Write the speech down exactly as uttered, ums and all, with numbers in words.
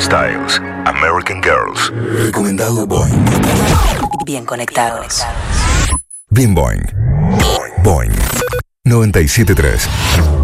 Styles, American Girls. Recomendado Boing. Bien conectados. Bien Boing. Boing noventa y siete punto tres.